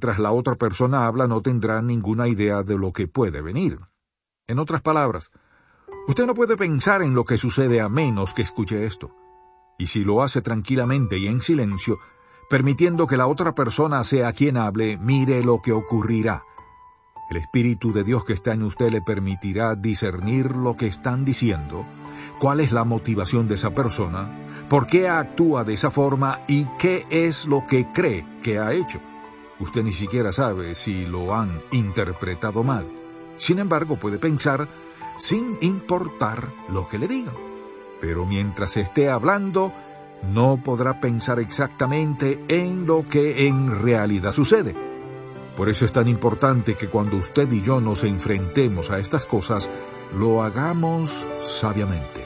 mientras la otra persona habla no tendrá ninguna idea de lo que puede venir. En otras palabras, usted no puede pensar en lo que sucede a menos que escuche esto. Y si lo hace tranquilamente y en silencio, permitiendo que la otra persona sea quien hable, mire lo que ocurrirá. El Espíritu de Dios que está en usted le permitirá discernir lo que están diciendo, cuál es la motivación de esa persona, por qué actúa de esa forma y qué es lo que cree que ha hecho. Usted ni siquiera sabe si lo han interpretado mal. Sin embargo, puede pensar sin importar lo que le digan. Pero mientras esté hablando, no podrá pensar exactamente en lo que en realidad sucede. Por eso es tan importante que cuando usted y yo nos enfrentemos a estas cosas, lo hagamos sabiamente.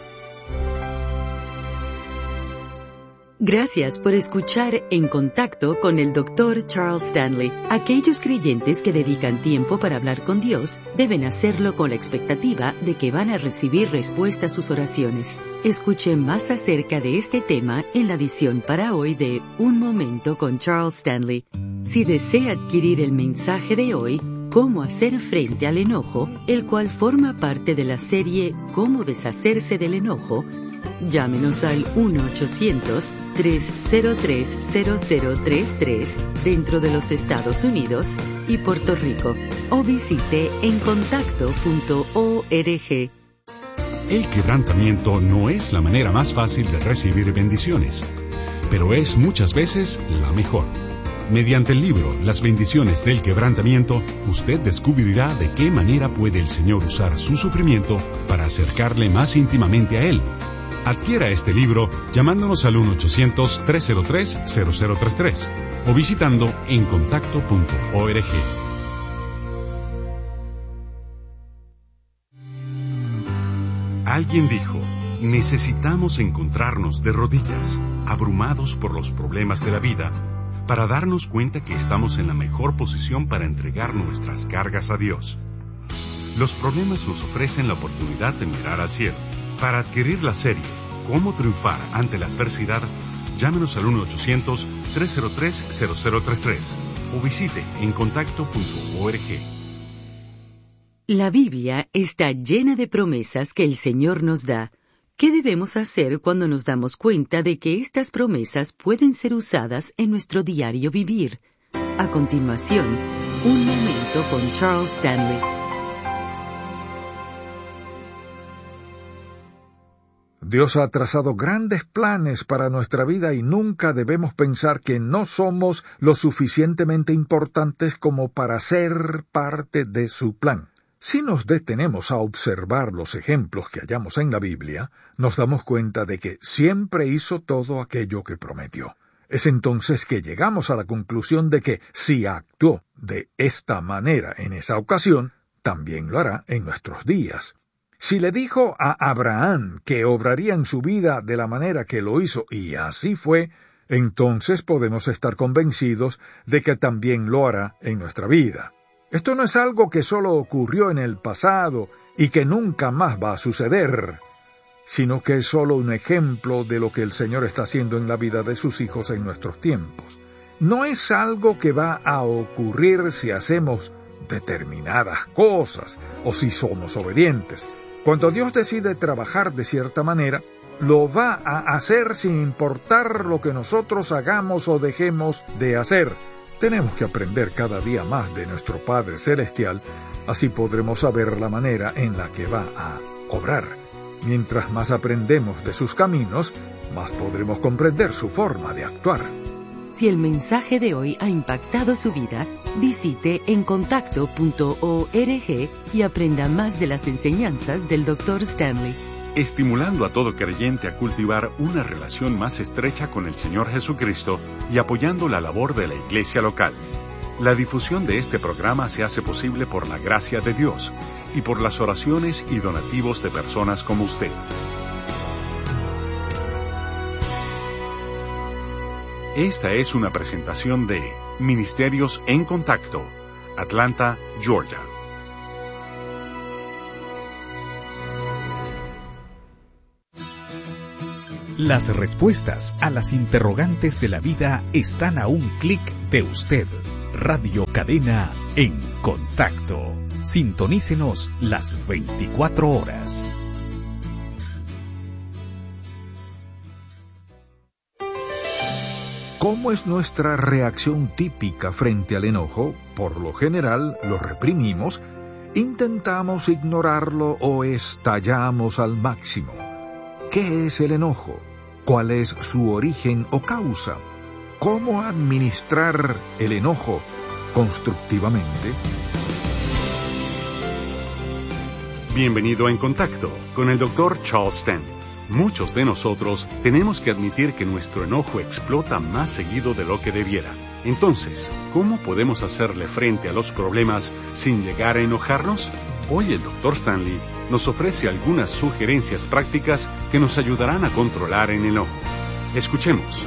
Gracias por escuchar En Contacto con el Dr. Charles Stanley. Aquellos creyentes que dedican tiempo para hablar con Dios deben hacerlo con la expectativa de que van a recibir respuesta a sus oraciones. Escuche más acerca de este tema en la edición para hoy de Un Momento con Charles Stanley. Si desea adquirir el mensaje de hoy, Cómo hacer frente al enojo, el cual forma parte de la serie Cómo deshacerse del enojo, llámenos al 1-800-303-0033 dentro de los Estados Unidos y Puerto Rico, o visite encontacto.org. El quebrantamiento no es la manera más fácil de recibir bendiciones, pero es muchas veces la mejor. Mediante el libro Las bendiciones del quebrantamiento, usted descubrirá de qué manera puede el Señor usar su sufrimiento para acercarle más íntimamente a Él. Adquiera este libro llamándonos al 1-800-303-0033 o visitando encontacto.org. Alguien dijo, necesitamos encontrarnos de rodillas, abrumados por los problemas de la vida, para darnos cuenta que estamos en la mejor posición para entregar nuestras cargas a Dios. Los problemas nos ofrecen la oportunidad de mirar al cielo. Para adquirir la serie Cómo triunfar ante la adversidad, llámenos al 1-800-303-0033 o visite encontacto.org. La Biblia está llena de promesas que el Señor nos da. ¿Qué debemos hacer cuando nos damos cuenta de que estas promesas pueden ser usadas en nuestro diario vivir? A continuación, Un Momento con Charles Stanley. Dios ha trazado grandes planes para nuestra vida y nunca debemos pensar que no somos lo suficientemente importantes como para ser parte de su plan. Si nos detenemos a observar los ejemplos que hallamos en la Biblia, nos damos cuenta de que siempre hizo todo aquello que prometió. Es entonces que llegamos a la conclusión de que si actuó de esta manera en esa ocasión, también lo hará en nuestros días. Si le dijo a Abraham que obraría en su vida de la manera que lo hizo, y así fue, entonces podemos estar convencidos de que también lo hará en nuestra vida. Esto no es algo que solo ocurrió en el pasado y que nunca más va a suceder, sino que es solo un ejemplo de lo que el Señor está haciendo en la vida de sus hijos en nuestros tiempos. No es algo que va a ocurrir si hacemos determinadas cosas o si somos obedientes. Cuando Dios decide trabajar de cierta manera, lo va a hacer sin importar lo que nosotros hagamos o dejemos de hacer. Tenemos que aprender cada día más de nuestro Padre Celestial, así podremos saber la manera en la que va a obrar. Mientras más aprendemos de sus caminos, más podremos comprender su forma de actuar. Si el mensaje de hoy ha impactado su vida, visite encontacto.org y aprenda más de las enseñanzas del Dr. Stanley. Estimulando a todo creyente a cultivar una relación más estrecha con el Señor Jesucristo y apoyando la labor de la iglesia local. La difusión de este programa se hace posible por la gracia de Dios y por las oraciones y donativos de personas como usted. Esta es una presentación de Ministerios en Contacto, Atlanta, Georgia. Las respuestas a las interrogantes de la vida están a un clic de usted. Radio Cadena en contacto. Sintonícenos las 24 horas. ¿Cómo es nuestra reacción típica frente al enojo? Por lo general, lo reprimimos, intentamos ignorarlo o estallamos al máximo. ¿Qué es el enojo? ¿Cuál es su origen o causa? ¿Cómo administrar el enojo constructivamente? Bienvenido a En Contacto con el Dr. Charles Stanley. Muchos de nosotros tenemos que admitir que nuestro enojo explota más seguido de lo que debiera. Entonces, ¿cómo podemos hacerle frente a los problemas sin llegar a enojarnos? Hoy el Dr. Stanley nos ofrece algunas sugerencias prácticas que nos ayudarán a controlar el enojo. Escuchemos.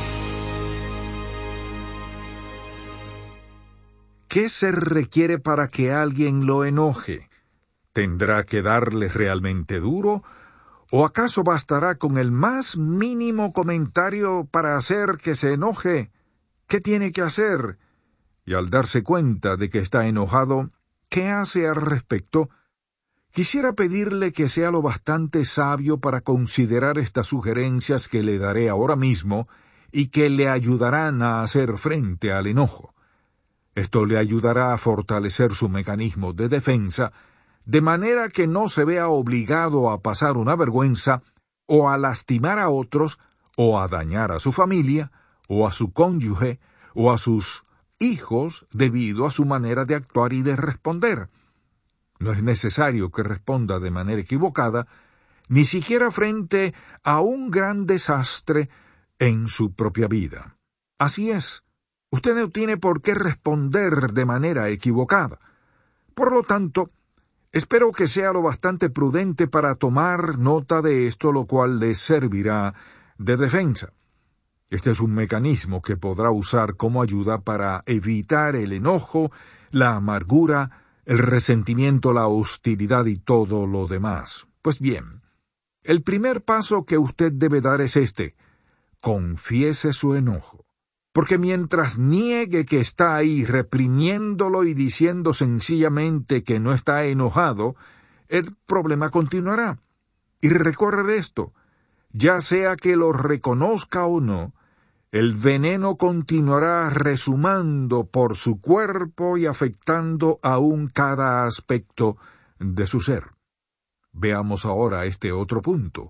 ¿Qué se requiere para que alguien lo enoje? ¿Tendrá que darle realmente duro? ¿O acaso bastará con el más mínimo comentario para hacer que se enoje? ¿Qué tiene que hacer? Y al darse cuenta de que está enojado, ¿qué hace al respecto? Quisiera pedirle que sea lo bastante sabio para considerar estas sugerencias que le daré ahora mismo y que le ayudarán a hacer frente al enojo. Esto le ayudará a fortalecer su mecanismo de defensa, de manera que no se vea obligado a pasar una vergüenza, o a lastimar a otros, o a dañar a su familia, o a su cónyuge, o a sus hijos debido a su manera de actuar y de responder. No es necesario que responda de manera equivocada, ni siquiera frente a un gran desastre en su propia vida. Así es, usted no tiene por qué responder de manera equivocada. Por lo tanto, espero que sea lo bastante prudente para tomar nota de esto, lo cual le servirá de defensa. Este es un mecanismo que podrá usar como ayuda para evitar el enojo, la amargura, el resentimiento, la hostilidad y todo lo demás. Pues bien, el primer paso que usted debe dar es este: confiese su enojo. Porque mientras niegue que está ahí reprimiéndolo y diciendo sencillamente que no está enojado, el problema continuará. Y recuerde esto, ya sea que lo reconozca o no, el veneno continuará resumando por su cuerpo y afectando aún cada aspecto de su ser. Veamos ahora este otro punto.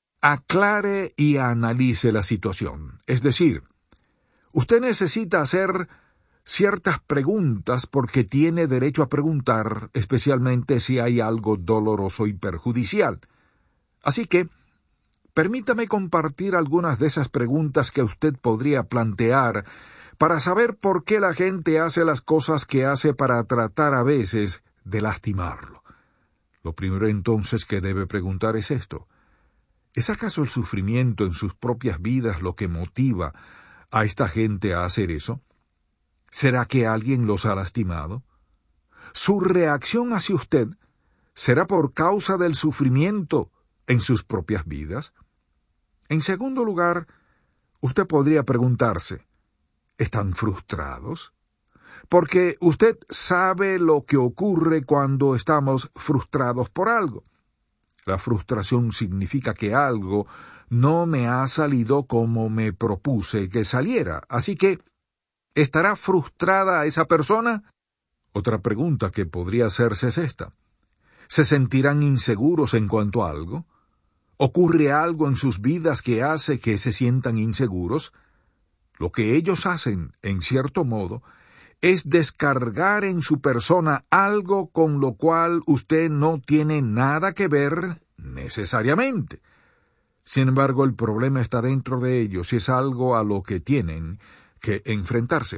Aclare y analice la situación. Es decir, usted necesita hacer ciertas preguntas porque tiene derecho a preguntar, especialmente si hay algo doloroso y perjudicial. Así que, permítame compartir algunas de esas preguntas que usted podría plantear para saber por qué la gente hace las cosas que hace para tratar a veces de lastimarlo. Lo primero entonces que debe preguntar es esto: ¿es acaso el sufrimiento en sus propias vidas lo que motiva a esta gente a hacer eso? ¿Será que alguien los ha lastimado? ¿Su reacción hacia usted será por causa del sufrimiento en sus propias vidas? En segundo lugar, usted podría preguntarse, ¿están frustrados? Porque usted sabe lo que ocurre cuando estamos frustrados por algo. La frustración significa que algo no me ha salido como me propuse que saliera. Así que, ¿estará frustrada esa persona? Otra pregunta que podría hacerse es esta: ¿se sentirán inseguros en cuanto a algo? ¿Ocurre algo en sus vidas que hace que se sientan inseguros? Lo que ellos hacen, en cierto modo, es descargar en su persona algo con lo cual usted no tiene nada que ver necesariamente. Sin embargo, el problema está dentro de ellos y es algo a lo que tienen que enfrentarse.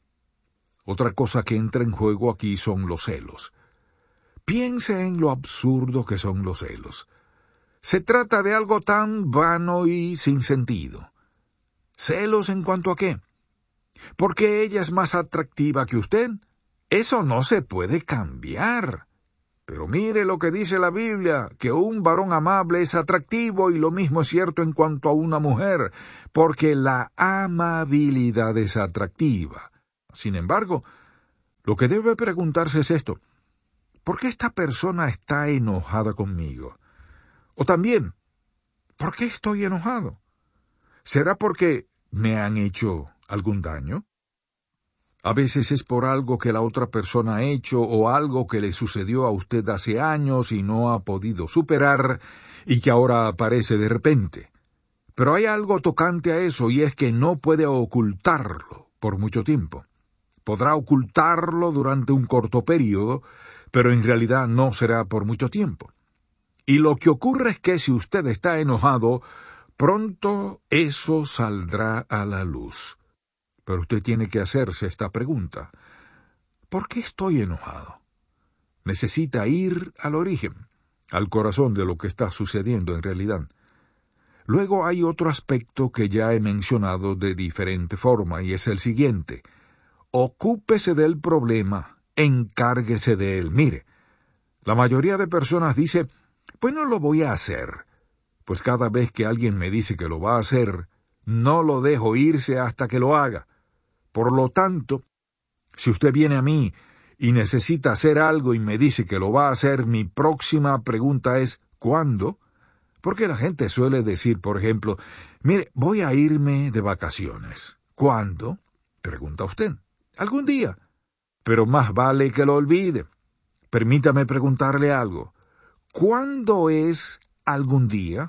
Otra cosa que entra en juego aquí son los celos. Piense en lo absurdo que son los celos. Se trata de algo tan vano y sin sentido. ¿Celos en cuanto a qué? ¿Porque ella es más atractiva que usted? Eso no se puede cambiar. Pero mire lo que dice la Biblia, que un varón amable es atractivo, y lo mismo es cierto en cuanto a una mujer, porque la amabilidad es atractiva. Sin embargo, lo que debe preguntarse es esto: ¿por qué esta persona está enojada conmigo? O también, ¿por qué estoy enojado? ¿Será porque me han hecho algún daño? A veces es por algo que la otra persona ha hecho o algo que le sucedió a usted hace años y no ha podido superar y que ahora aparece de repente. Pero hay algo tocante a eso, y es que no puede ocultarlo por mucho tiempo. Podrá ocultarlo durante un corto período, pero en realidad no será por mucho tiempo. Y lo que ocurre es que si usted está enojado, pronto eso saldrá a la luz. Pero usted tiene que hacerse esta pregunta: ¿por qué estoy enojado? Necesita ir al origen, al corazón de lo que está sucediendo en realidad. Luego hay otro aspecto que ya he mencionado de diferente forma, y es el siguiente: ocúpese del problema, encárguese de él. Mire, la mayoría de personas dice: pues no lo voy a hacer. Pues cada vez que alguien me dice que lo va a hacer, no lo dejo irse hasta que lo haga. Por lo tanto, si usted viene a mí y necesita hacer algo y me dice que lo va a hacer, mi próxima pregunta es: ¿cuándo? Porque la gente suele decir, por ejemplo, mire, voy a irme de vacaciones. ¿Cuándo? Pregunta usted. Algún día. Pero más vale que lo olvide. Permítame preguntarle algo. ¿Cuándo es algún día?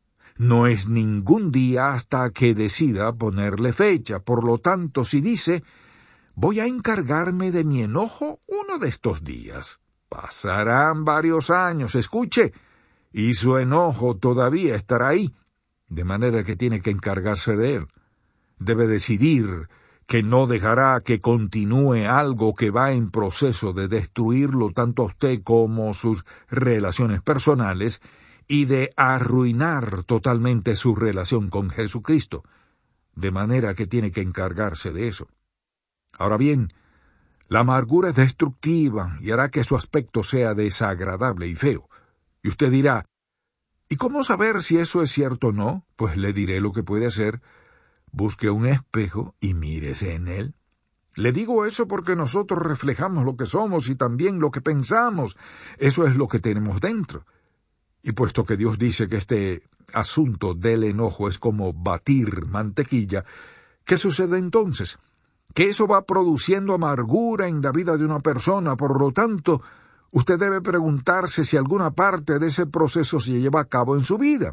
No es ningún día hasta que decida ponerle fecha. Por lo tanto, si dice: voy a encargarme de mi enojo uno de estos días, pasarán varios años, escuche, y su enojo todavía estará ahí, de manera que tiene que encargarse de él. Debe decidir que no dejará que continúe algo que va en proceso de destruirlo tanto a usted como sus relaciones personales, y de arruinar totalmente su relación con Jesucristo, de manera que tiene que encargarse de eso. Ahora bien, la amargura es destructiva y hará que su aspecto sea desagradable y feo. Y usted dirá: ¿y cómo saber si eso es cierto o no? Pues le diré lo que puede hacer: busque un espejo y mírese en él. Le digo eso porque nosotros reflejamos lo que somos y también lo que pensamos. Eso es lo que tenemos dentro. Y puesto que Dios dice que este asunto del enojo es como batir mantequilla, ¿qué sucede entonces? Que eso va produciendo amargura en la vida de una persona. Por lo tanto, usted debe preguntarse si alguna parte de ese proceso se lleva a cabo en su vida.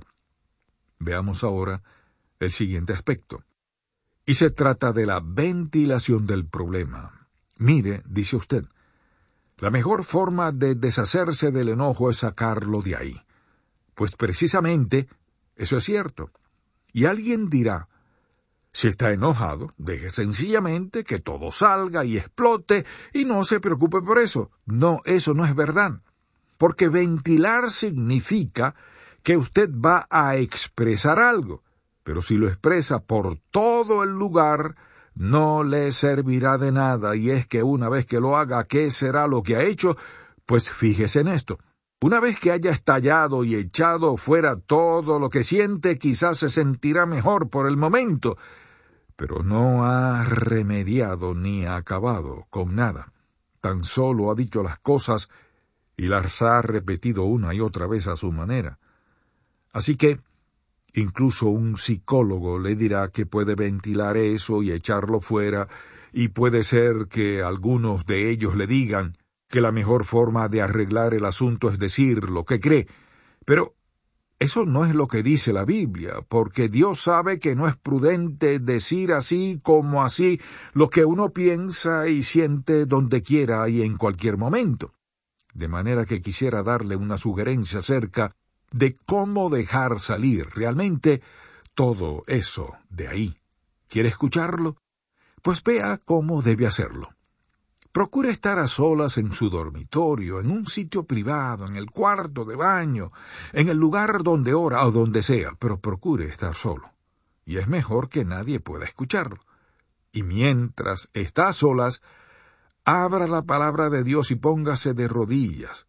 Veamos ahora el siguiente aspecto. Y se trata de la ventilación del problema. Mire, dice usted, la mejor forma de deshacerse del enojo es sacarlo de ahí. Pues precisamente eso es cierto. Y alguien dirá: si está enojado, deje sencillamente que todo salga y explote y no se preocupe por eso. No, eso no es verdad. Porque ventilar significa que usted va a expresar algo, pero si lo expresa por todo el lugar, no le servirá de nada. Y es que una vez que lo haga, ¿qué será lo que ha hecho? Pues fíjese en esto. Una vez que haya estallado y echado fuera todo lo que siente, quizás se sentirá mejor por el momento, pero no ha remediado ni ha acabado con nada. Tan solo ha dicho las cosas y las ha repetido una y otra vez a su manera. Así que incluso un psicólogo le dirá que puede ventilar eso y echarlo fuera, y puede ser que algunos de ellos le digan que la mejor forma de arreglar el asunto es decir lo que cree. Pero eso no es lo que dice la Biblia, porque Dios sabe que no es prudente decir así como así lo que uno piensa y siente donde quiera y en cualquier momento. De manera que quisiera darle una sugerencia acerca de cómo dejar salir realmente todo eso de ahí. ¿Quiere escucharlo? Pues vea cómo debe hacerlo. Procure estar a solas en su dormitorio, en un sitio privado, en el cuarto de baño, en el lugar donde ora o donde sea, pero procure estar solo. Y es mejor que nadie pueda escucharlo. Y mientras está a solas, abra la palabra de Dios y póngase de rodillas.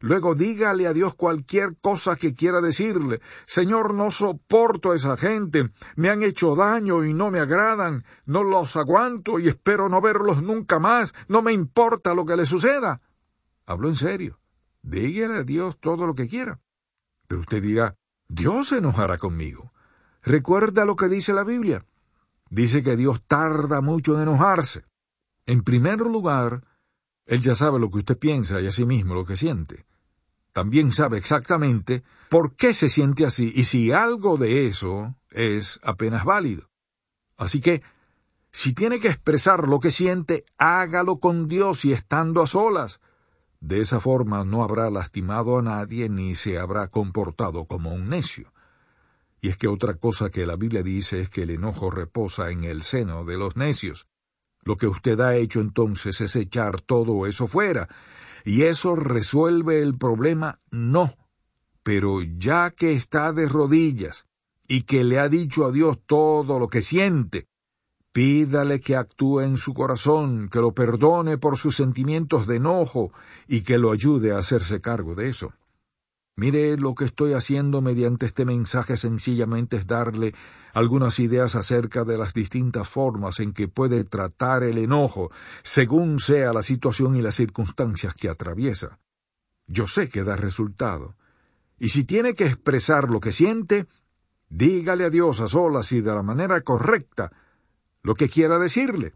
Luego dígale a Dios cualquier cosa que quiera decirle. Señor, no soporto a esa gente. Me han hecho daño y no me agradan. No los aguanto y espero no verlos nunca más. No me importa lo que les suceda. Hablo en serio. Dígale a Dios todo lo que quiera. Pero usted dirá, Dios se enojará conmigo. Recuerda lo que dice la Biblia. Dice que Dios tarda mucho en enojarse. En primer lugar, Él ya sabe lo que usted piensa y asimismo lo que siente. También sabe exactamente por qué se siente así y si algo de eso es apenas válido. Así que, si tiene que expresar lo que siente, hágalo con Dios y estando a solas. De esa forma no habrá lastimado a nadie ni se habrá comportado como un necio. Y es que otra cosa que la Biblia dice es que el enojo reposa en el seno de los necios. Lo que usted ha hecho entonces es echar todo eso fuera. ¿Y eso resuelve el problema? No. Pero ya que está de rodillas y que le ha dicho a Dios todo lo que siente, pídale que actúe en su corazón, que lo perdone por sus sentimientos de enojo y que lo ayude a hacerse cargo de eso. Mire, lo que estoy haciendo mediante este mensaje sencillamente es darle algunas ideas acerca de las distintas formas en que puede tratar el enojo, según sea la situación y las circunstancias que atraviesa. Yo sé que da resultado. Y si tiene que expresar lo que siente, dígale a Dios a solas y de la manera correcta lo que quiera decirle.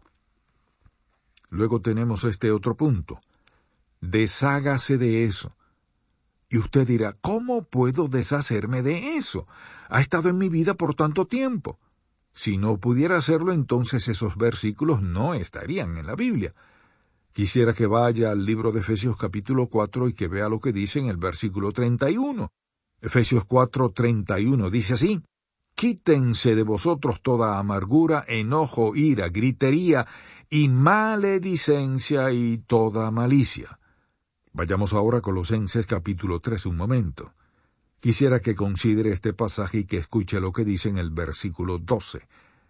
Luego tenemos este otro punto. Deshágase de eso. Y usted dirá, ¿cómo puedo deshacerme de eso? Ha estado en mi vida por tanto tiempo. Si no pudiera hacerlo, entonces esos versículos no estarían en la Biblia. Quisiera que vaya al libro de Efesios capítulo 4 y que vea lo que dice en el versículo 31. Efesios 4:31 dice así: Quítense de vosotros toda amargura, enojo, ira, gritería y maledicencia y toda malicia. Vayamos ahora a Colosenses capítulo 3 un momento. Quisiera que considere este pasaje y que escuche lo que dice en el versículo 12.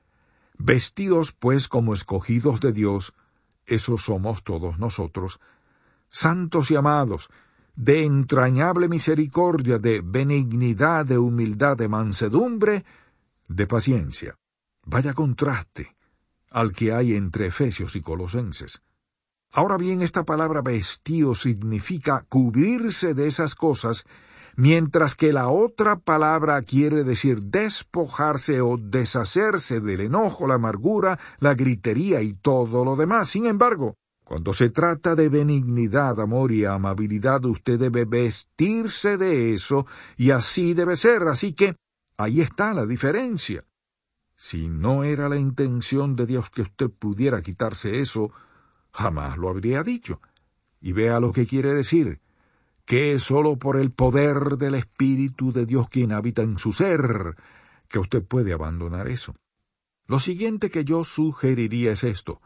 Vestíos pues como escogidos de Dios, esos somos todos nosotros, santos y amados, de entrañable misericordia, de benignidad, de humildad, de mansedumbre, de paciencia. Vaya contraste al que hay entre Efesios y Colosenses. Ahora bien, esta palabra vestío significa cubrirse de esas cosas, mientras que la otra palabra quiere decir despojarse o deshacerse del enojo, la amargura, la gritería y todo lo demás. Sin embargo, cuando se trata de benignidad, amor y amabilidad, usted debe vestirse de eso y así debe ser. Así que ahí está la diferencia. Si no era la intención de Dios que usted pudiera quitarse eso, jamás lo habría dicho. Y vea lo que quiere decir, que es sólo por el poder del Espíritu de Dios quien habita en su ser, que usted puede abandonar eso. Lo siguiente que yo sugeriría es esto: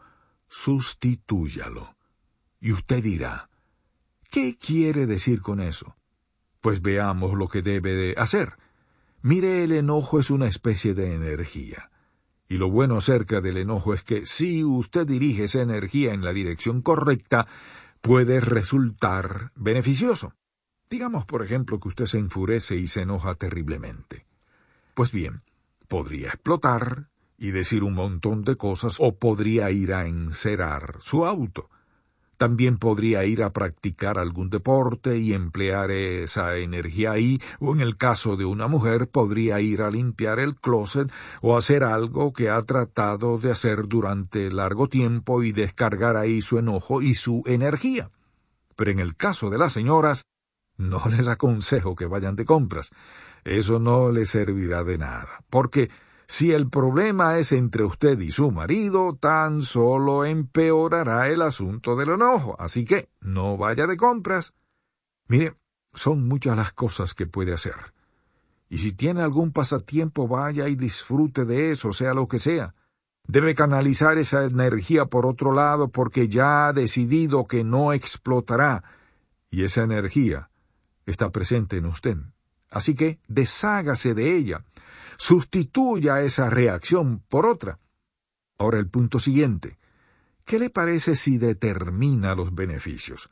sustitúyalo. Y usted dirá, ¿qué quiere decir con eso? Pues veamos lo que debe de hacer. Mire, el enojo es una especie de energía. Y lo bueno acerca del enojo es que si usted dirige esa energía en la dirección correcta, puede resultar beneficioso. Digamos, por ejemplo, que usted se enfurece y se enoja terriblemente. Pues bien, podría explotar y decir un montón de cosas, o podría ir a encerar su auto. También podría ir a practicar algún deporte y emplear esa energía ahí, o en el caso de una mujer, podría ir a limpiar el closet o hacer algo que ha tratado de hacer durante largo tiempo y descargar ahí su enojo y su energía. Pero en el caso de las señoras, no les aconsejo que vayan de compras. Eso no les servirá de nada, porque si el problema es entre usted y su marido, tan solo empeorará el asunto del enojo. Así que no vaya de compras. Mire, son muchas las cosas que puede hacer. Y si tiene algún pasatiempo, vaya y disfrute de eso, sea lo que sea. Debe canalizar esa energía por otro lado, porque ya ha decidido que no explotará. Y esa energía está presente en usted. Así que deshágase de ella. Sustituya esa reacción por otra. Ahora el punto siguiente. ¿Qué le parece si determina los beneficios?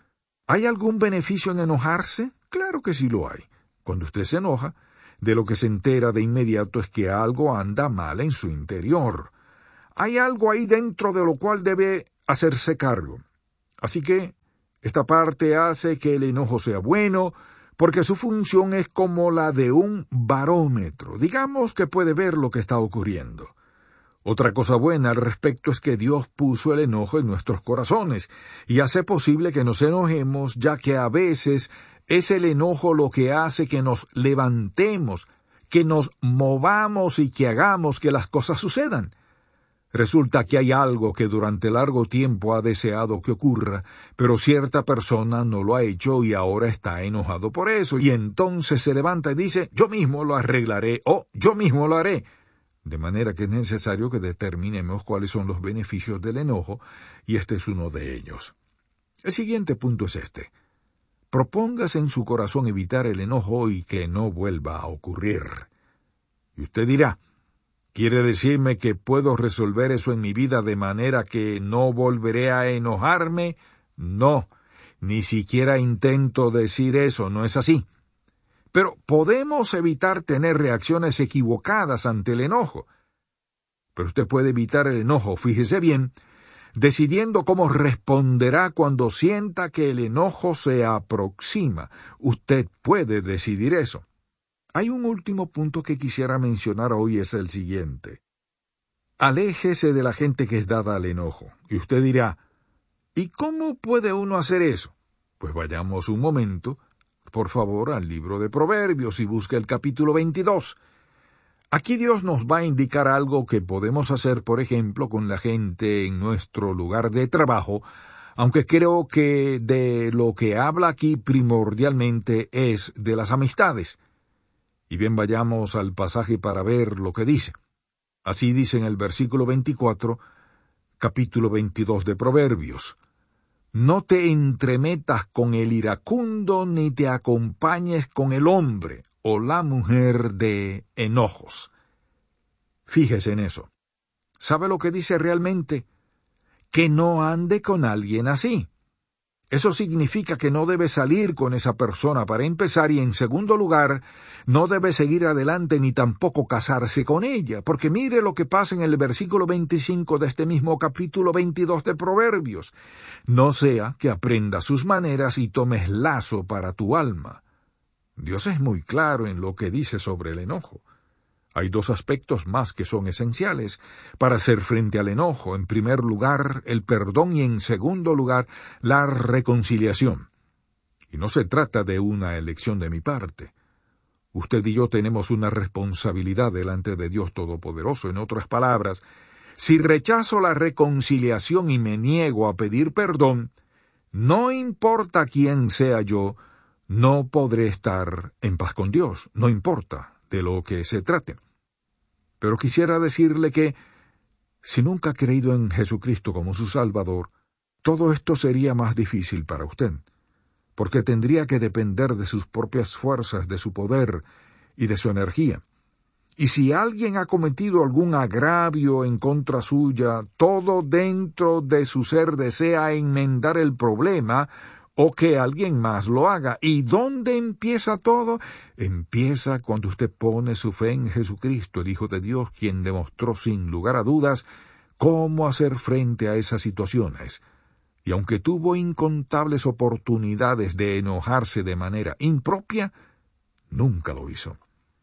¿Hay algún beneficio en enojarse? Claro que sí lo hay. Cuando usted se enoja, de lo que se entera de inmediato es que algo anda mal en su interior. Hay algo ahí dentro de lo cual debe hacerse cargo. Así que esta parte hace que el enojo sea bueno, porque su función es como la de un barómetro. Digamos que puede ver lo que está ocurriendo. Otra cosa buena al respecto es que Dios puso el enojo en nuestros corazones y hace posible que nos enojemos, ya que a veces es el enojo lo que hace que nos levantemos, que nos movamos y que hagamos que las cosas sucedan. Resulta que hay algo que durante largo tiempo ha deseado que ocurra, pero cierta persona no lo ha hecho y ahora está enojado por eso, y entonces se levanta y dice, yo mismo lo arreglaré, o yo mismo lo haré. De manera que es necesario que determinemos cuáles son los beneficios del enojo, y este es uno de ellos. El siguiente punto es este. Propóngase en su corazón evitar el enojo y que no vuelva a ocurrir. Y usted dirá, ¿quiere decirme que puedo resolver eso en mi vida de manera que no volveré a enojarme? No, ni siquiera intento decir eso, no es así. Pero podemos evitar tener reacciones equivocadas ante el enojo. Pero usted puede evitar el enojo, fíjese bien, decidiendo cómo responderá cuando sienta que el enojo se aproxima. Usted puede decidir eso. Hay un último punto que quisiera mencionar hoy, es el siguiente. Aléjese de la gente que es dada al enojo. Y usted dirá, ¿y cómo puede uno hacer eso? Pues vayamos un momento, por favor, al libro de Proverbios y busque el capítulo 22. Aquí Dios nos va a indicar algo que podemos hacer, por ejemplo, con la gente en nuestro lugar de trabajo, aunque creo que de lo que habla aquí primordialmente es de las amistades. Y bien, vayamos al pasaje para ver lo que dice. Así dice en el versículo 24, capítulo 22 de Proverbios. No te entremetas con el iracundo, ni te acompañes con el hombre o la mujer de enojos. Fíjese en eso. ¿Sabe lo que dice realmente? Que no ande con alguien así. Eso significa que no debe salir con esa persona para empezar y, en segundo lugar, no debe seguir adelante ni tampoco casarse con ella, porque mire lo que pasa en el versículo 25 de este mismo capítulo 22 de Proverbios. No sea que aprendas sus maneras y tomes lazo para tu alma. Dios es muy claro en lo que dice sobre el enojo. Hay dos aspectos más que son esenciales para hacer frente al enojo. En primer lugar, el perdón y en segundo lugar, la reconciliación. Y no se trata de una elección de mi parte. Usted y yo tenemos una responsabilidad delante de Dios Todopoderoso. En otras palabras, si rechazo la reconciliación y me niego a pedir perdón, no importa quién sea yo, no podré estar en paz con Dios. No importa de lo que se trate. Pero quisiera decirle que, si nunca ha creído en Jesucristo como su Salvador, todo esto sería más difícil para usted, porque tendría que depender de sus propias fuerzas, de su poder y de su energía. Y si alguien ha cometido algún agravio en contra suya, todo dentro de su ser desea enmendar el problema, o que alguien más lo haga. ¿Y dónde empieza todo? Empieza cuando usted pone su fe en Jesucristo, el Hijo de Dios, quien demostró sin lugar a dudas cómo hacer frente a esas situaciones. Y aunque tuvo incontables oportunidades de enojarse de manera impropia, nunca lo hizo.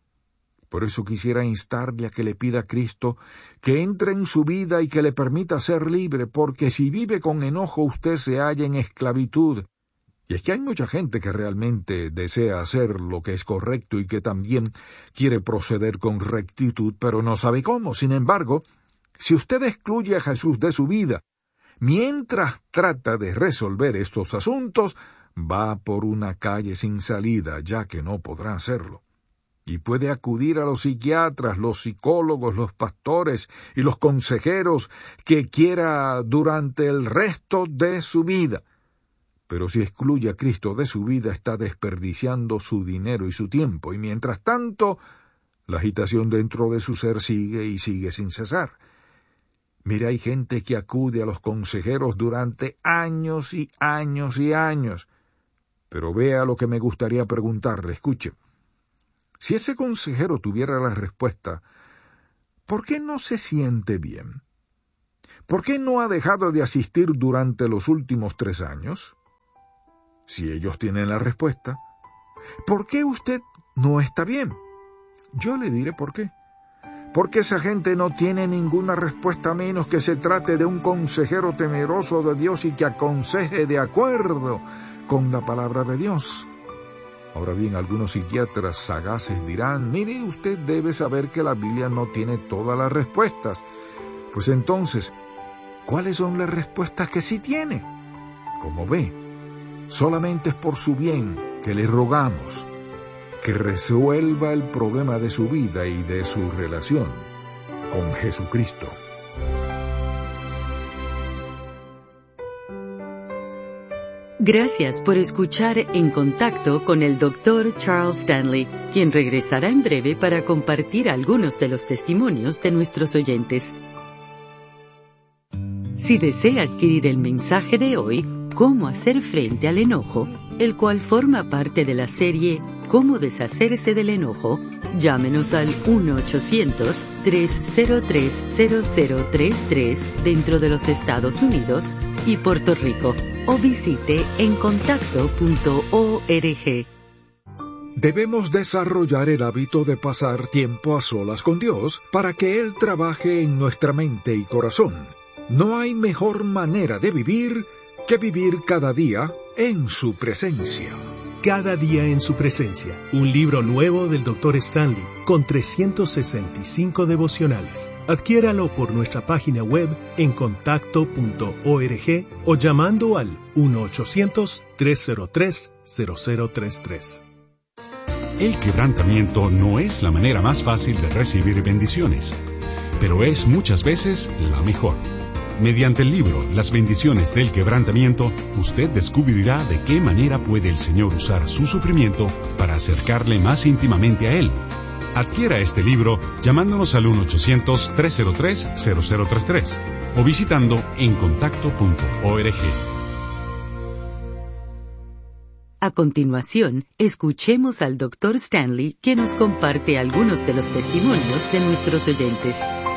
Por eso quisiera instarle a que le pida a Cristo que entre en su vida y que le permita ser libre, porque si vive con enojo usted se halla en esclavitud. Y es que hay mucha gente que realmente desea hacer lo que es correcto y que también quiere proceder con rectitud, pero no sabe cómo. Sin embargo, si usted excluye a Jesús de su vida, mientras trata de resolver estos asuntos, va por una calle sin salida, ya que no podrá hacerlo. Y puede acudir a los psiquiatras, los psicólogos, los pastores y los consejeros que quiera durante el resto de su vida. Pero si excluye a Cristo de su vida, está desperdiciando su dinero y su tiempo, y mientras tanto, la agitación dentro de su ser sigue y sigue sin cesar. Mire, hay gente que acude a los consejeros durante años y años y años, Pero vea lo que me gustaría preguntarle, escuche. Si ese consejero tuviera la respuesta, ¿por qué no se siente bien? ¿Por qué no ha dejado de asistir durante los últimos 3 años? Si ellos tienen la respuesta, ¿por qué usted no está bien? Yo le diré por qué. Porque esa gente no tiene ninguna respuesta a menos que se trate de un consejero temeroso de Dios y que aconseje de acuerdo con la palabra de Dios. Ahora bien, algunos psiquiatras sagaces dirán, mire, usted debe saber que la Biblia no tiene todas las respuestas. Pues entonces, ¿cuáles son las respuestas que sí tiene? Como ve, solamente es por su bien que le rogamos que resuelva el problema de su vida y de su relación con Jesucristo. Gracias por escuchar En Contacto con el Dr. Charles Stanley, quien regresará en breve para compartir algunos de los testimonios de nuestros oyentes. Si desea adquirir el mensaje de hoy, Cómo hacer frente al enojo, el cual forma parte de la serie Cómo deshacerse del enojo, llámenos al 1-800-303-0033 dentro de los Estados Unidos y Puerto Rico, o visite encontacto.org. Debemos desarrollar el hábito de pasar tiempo a solas con Dios para que Él trabaje en nuestra mente y corazón. No hay mejor manera de vivir que vivir cada día en su presencia. Cada día en su presencia, un libro nuevo del Dr. Stanley, con 365 devocionales. Adquiéralo por nuestra página web encontacto.org o llamando al 1-800-303-0033. El quebrantamiento no es la manera más fácil de recibir bendiciones, pero es muchas veces la mejor. Mediante el libro Las bendiciones del quebrantamiento, usted descubrirá de qué manera puede el Señor usar su sufrimiento para acercarle más íntimamente a Él. Adquiera este libro llamándonos al 1-800-303-0033 o visitando encontacto.org. A continuación, escuchemos al Dr. Stanley, que nos comparte algunos de los testimonios de nuestros oyentes.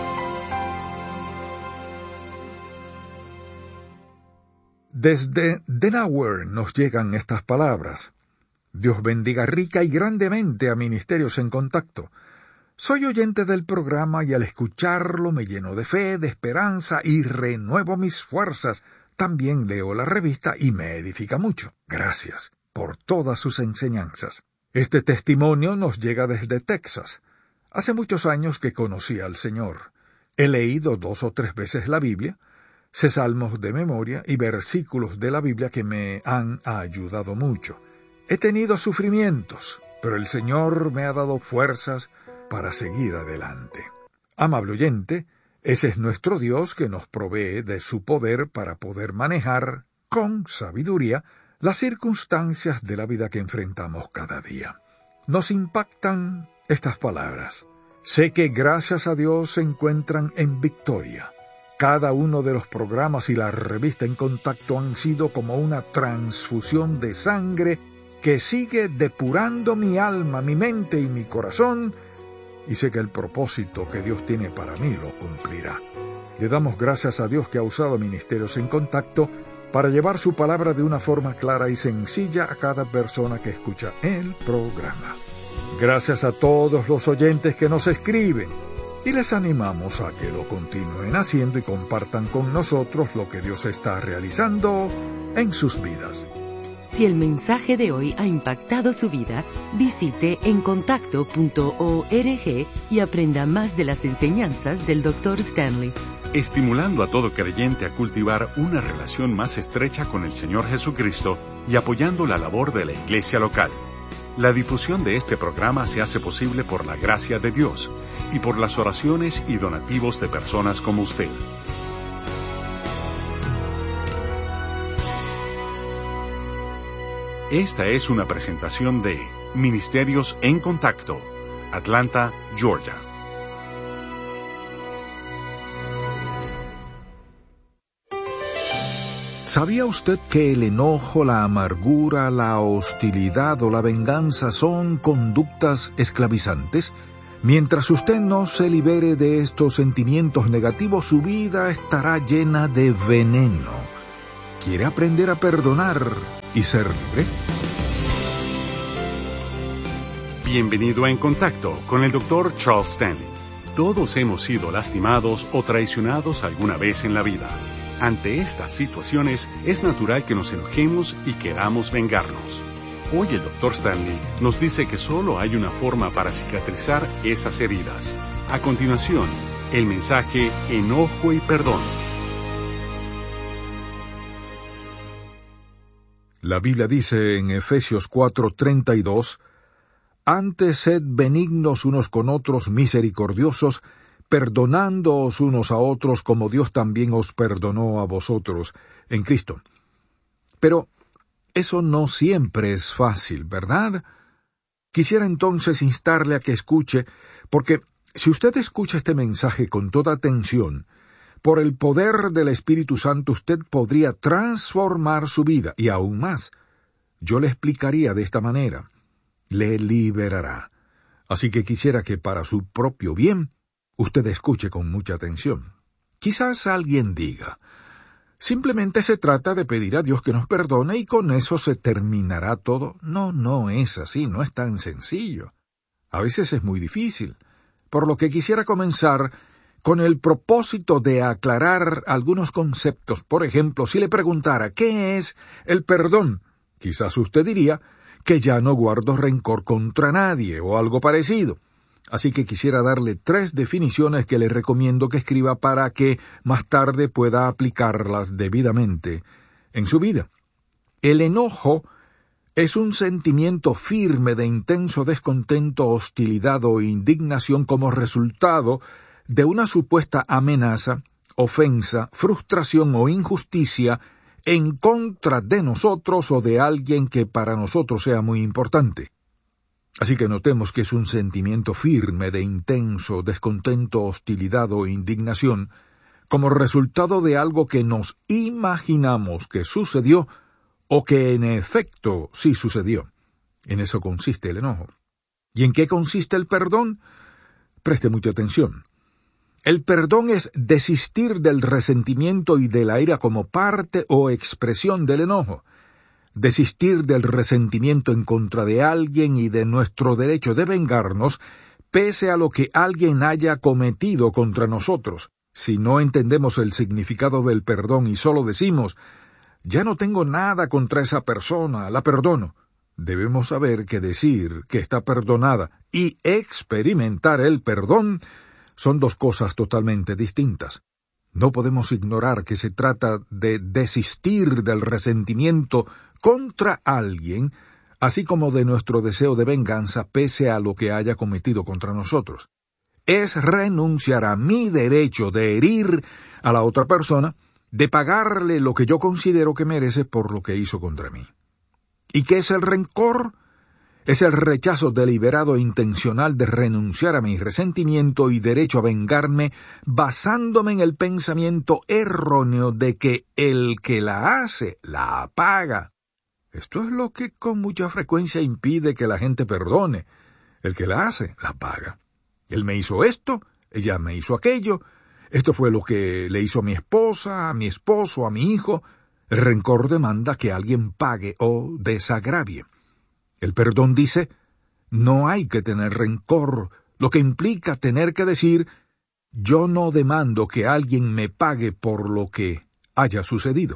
Desde Delaware nos llegan estas palabras. Dios bendiga rica y grandemente a Ministerios en Contacto. Soy oyente del programa y al escucharlo me lleno de fe, de esperanza y renuevo mis fuerzas. También leo la revista y me edifica mucho. Gracias por todas sus enseñanzas. Este testimonio nos llega desde Texas. Hace muchos años que conocí al Señor. He leído 2 o 3 veces la Biblia, sé salmos de memoria y versículos de la Biblia que me han ayudado mucho. He tenido sufrimientos, pero el Señor me ha dado fuerzas para seguir adelante. Amable oyente, ese es nuestro Dios que nos provee de su poder para poder manejar con sabiduría las circunstancias de la vida que enfrentamos cada día. Nos impactan estas palabras. Sé que gracias a Dios se encuentran en victoria. Cada uno de los programas y la revista En Contacto han sido como una transfusión de sangre que sigue depurando mi alma, mi mente y mi corazón, y sé que el propósito que Dios tiene para mí lo cumplirá. Le damos gracias a Dios que ha usado Ministerios en Contacto para llevar su palabra de una forma clara y sencilla a cada persona que escucha el programa. Gracias a todos los oyentes que nos escriben, y les animamos a que lo continúen haciendo y compartan con nosotros lo que Dios está realizando en sus vidas. Si el mensaje de hoy ha impactado su vida, visite encontacto.org y aprenda más de las enseñanzas del Dr. Stanley. Estimulando a todo creyente a cultivar una relación más estrecha con el Señor Jesucristo y apoyando la labor de la iglesia local. La difusión de este programa se hace posible por la gracia de Dios y por las oraciones y donativos de personas como usted. Esta es una presentación de Ministerios en Contacto, Atlanta, Georgia. ¿Sabía usted que el enojo, la amargura, la hostilidad o la venganza son conductas esclavizantes? Mientras usted no se libere de estos sentimientos negativos, su vida estará llena de veneno. ¿Quiere aprender a perdonar y ser libre? Bienvenido a En Contacto con el Dr. Charles Stanley. Todos hemos sido lastimados o traicionados alguna vez en la vida. Ante estas situaciones, es natural que nos enojemos y queramos vengarnos. Hoy el Dr. Stanley nos dice que solo hay una forma para cicatrizar esas heridas. A continuación, el mensaje Enojo y Perdón. La Biblia dice en Efesios 4:32, «Antes sed benignos unos con otros, misericordiosos, perdonándoos unos a otros como Dios también os perdonó a vosotros en Cristo». Pero eso no siempre es fácil, ¿verdad? Quisiera entonces instarle a que escuche, porque si usted escucha este mensaje con toda atención, por el poder del Espíritu Santo usted podría transformar su vida, y aún más. Yo le explicaría de esta manera. Le liberará. Así que quisiera que para su propio bien, usted escuche con mucha atención. Quizás alguien diga, simplemente se trata de pedir a Dios que nos perdone y con eso se terminará todo. No es así, no es tan sencillo. A veces es muy difícil, por lo que quisiera comenzar con el propósito de aclarar algunos conceptos. Por ejemplo, si le preguntara, ¿qué es el perdón? Quizás usted diría que ya no guardo rencor contra nadie o algo parecido. Así que quisiera darle 3 definiciones que le recomiendo que escriba para que más tarde pueda aplicarlas debidamente en su vida. El enojo es un sentimiento firme de intenso descontento, hostilidad o indignación como resultado de una supuesta amenaza, ofensa, frustración o injusticia en contra de nosotros o de alguien que para nosotros sea muy importante. Así que notemos que es un sentimiento firme de intenso descontento, hostilidad o indignación como resultado de algo que nos imaginamos que sucedió o que en efecto sí sucedió. En eso consiste el enojo. ¿Y en qué consiste el perdón? Preste mucha atención. El perdón es desistir del resentimiento y de la ira como parte o expresión del enojo. Desistir del resentimiento en contra de alguien y de nuestro derecho de vengarnos, pese a lo que alguien haya cometido contra nosotros. Si no entendemos el significado del perdón y solo decimos, ya no tengo nada contra esa persona, la perdono, debemos saber que decir que está perdonada y experimentar el perdón son 2 cosas totalmente distintas. No podemos ignorar que se trata de desistir del resentimiento contra alguien, así como de nuestro deseo de venganza pese a lo que haya cometido contra nosotros. Es renunciar a mi derecho de herir a la otra persona, de pagarle lo que yo considero que merece por lo que hizo contra mí. ¿Y qué es el rencor? Es el rechazo deliberado e intencional de renunciar a mi resentimiento y derecho a vengarme basándome en el pensamiento erróneo de que el que la hace, la paga. Esto es lo que con mucha frecuencia impide que la gente perdone. El que la hace, la paga. Él me hizo esto, ella me hizo aquello, esto fue lo que le hizo a mi esposa, a mi esposo, a mi hijo. El rencor demanda que alguien pague o desagravie. El perdón dice, no hay que tener rencor, lo que implica tener que decir, yo no demando que alguien me pague por lo que haya sucedido.